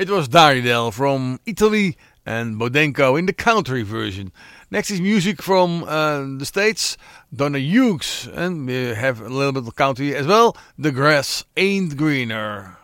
It was Daridel from Italy and Bodenko in the country version. Next is music from the States, Donna Hughes, and we have a little bit of country as well. The grass ain't greener.